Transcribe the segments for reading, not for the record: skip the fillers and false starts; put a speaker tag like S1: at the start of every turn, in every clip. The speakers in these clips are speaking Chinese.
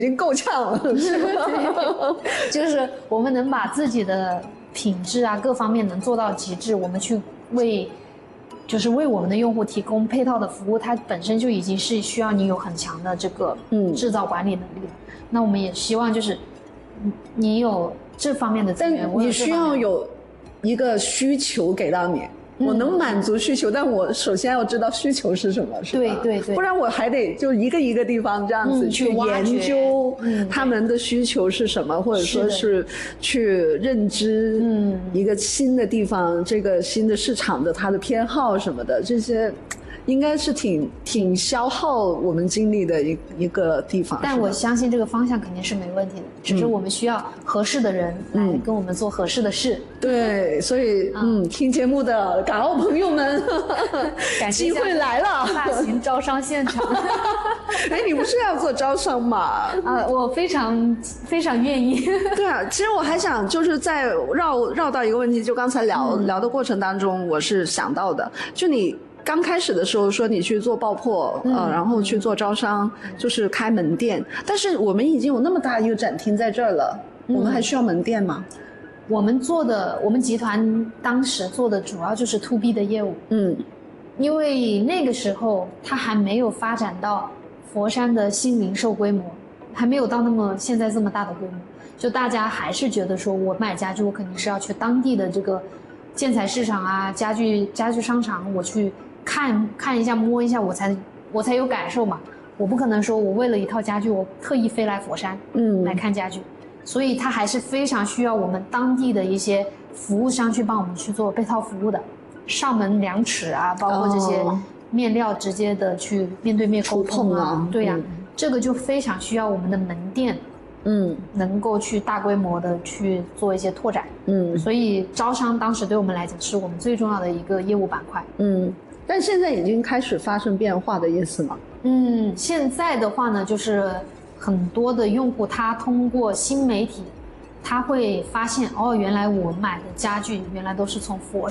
S1: 经够呛了，是吧？
S2: 就是我们能把自己的品质啊各方面能做到极致，我们去为我们的用户提供配套的服务，它本身就已经是需要你有很强的这个制造管理能力。那我们也希望就是你有这方面的资源，
S1: 但你需要有一个需求给到你。我能满足需求，但我首先要知道需求是什么，是吧？
S2: 对，
S1: 不然我还得就一个一个地方这样子去研究他们的需求是什么，或者说是去认知一个新的地方，这个新的市场的它的偏好什么的，这些应该是挺消耗我们精力的一个地方。
S2: 但我相信这个方向肯定是没问题的，只是我们需要合适的人来跟我们做合适的事。
S1: 对，所以听节目的港澳朋友们，机会来了，
S2: 大型招商现场。
S1: 哎，你不是要做招商吗？
S2: 我非常非常愿意。
S1: 对啊，其实我还想就是再绕到一个问题，就刚才聊的过程当中，我是想到的，就你刚开始的时候说你去做爆破，然后去做招商，就是开门店，但是我们已经有那么大一个展厅在这儿了，我们还需要门店吗？
S2: 我们集团当时做的主要就是 to B 的业务，因为那个时候它还没有发展到佛山的新零售规模，还没有到现在这么大的规模，就大家还是觉得说我买家具我肯定是要去当地的这个建材市场啊，家具商场，我去看一下摸一下，我才有感受嘛。我不可能说我为了一套家具我特意飞来佛山来看家具，所以它还是非常需要我们当地的一些服务商去帮我们去做配套服务的，上门量尺啊，包括这些面料直接的去面对面沟通啊，对呀，这个就非常需要我们的门店能够去大规模的去做一些拓展，所以招商当时对我们来讲是我们最重要的一个业务板块，
S1: 但现在已经开始发生变化的意思吗？
S2: 现在的话呢，就是很多的用户他通过新媒体，他会发现原来我买的家具原来都是从佛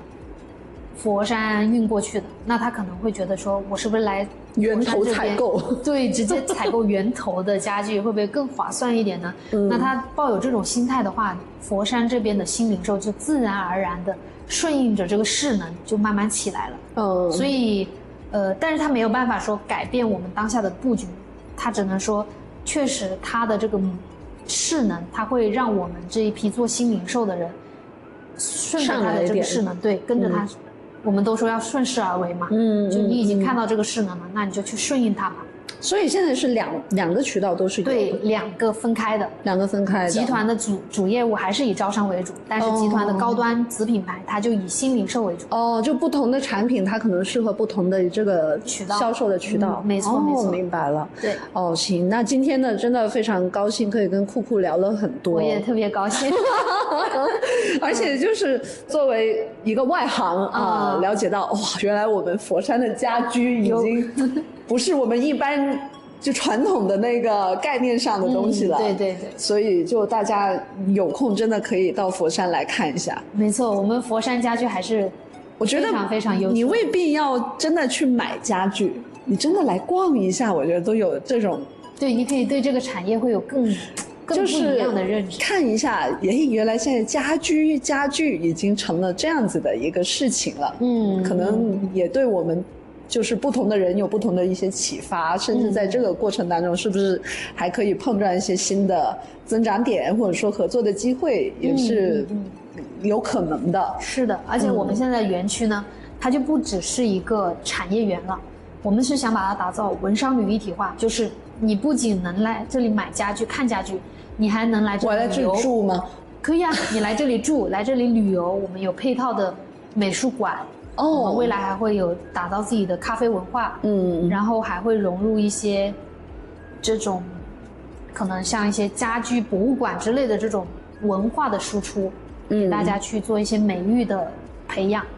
S2: 山运过去的，那他可能会觉得说我是不是来
S1: 源头采购，
S2: 对，直接采购源头的家具会不会更划算一点呢？那他抱有这种心态的话，佛山这边的新零售就自然而然的顺应着这个势能就慢慢起来了。所以但是他没有办法说改变我们当下的布局，他只能说确实他的这个势能，他会让我们这一批做新零售的人顺着他的这个势能，对，跟着他。我们都说要顺势而为嘛，就你已经看到这个势能了，那你就去顺应它嘛。
S1: 所以现在是两个渠道都是有的，
S2: 对，两个分开的。集团的主业务还是以招商为主，但是集团的高端子品牌它就以新零售为主。
S1: 就不同的产品它可能适合不同的这个渠道销售的渠道。
S2: 没错，
S1: 明白了。
S2: 对。
S1: 行，那今天呢真的非常高兴可以跟酷酷聊了很多。
S2: 我也特别高兴。
S1: 而且就是作为一个外行了解到原来我们佛山的家居已经不是我们一般就传统的那个概念上的东西了，
S2: 对，
S1: 所以就大家有空真的可以到佛山来看一下。
S2: 没错，我们佛山家居还是
S1: 我觉得
S2: 非常非常优秀。
S1: 你未必要真的去买家具，你真的来逛一下，我觉得都有这种，
S2: 对，你可以对这个产业会有更不一样的认知，
S1: 看一下，原来现在家具已经成了这样子的一个事情了，可能也对我们就是不同的人有不同的一些启发，甚至在这个过程当中是不是还可以碰撞一些新的增长点，或者说合作的机会也是有可能的。
S2: 是的，而且我们现在园区呢，它就不只是一个产业园了，我们是想把它打造文商旅一体化，就是你不仅能来这里买家具看家具，你还能来这里旅游。我来这里
S1: 住吗？
S2: 可以啊，你来这里住，来这里旅游，我们有配套的美术馆，我们未来还会有打造自己的咖啡文化，然后还会融入一些这种可能像一些家居博物馆之类的这种文化的输出，给大家去做一些美育的培养。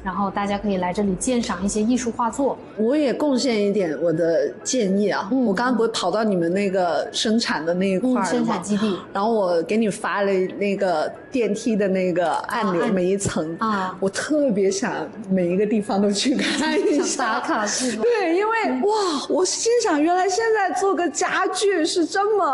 S2: 然后大家可以来这里鉴赏一些艺术画作。
S1: 我也贡献一点我的建议啊，我刚刚不是跑到你们那个生产的那一块
S2: 生产基地，
S1: 然后我给你发了那个电梯的那个按钮，每一层啊，我特别想每一个地方都去看一下，
S2: 打卡是吧？
S1: 对，因为哇，我心想原来现在做个家具是这么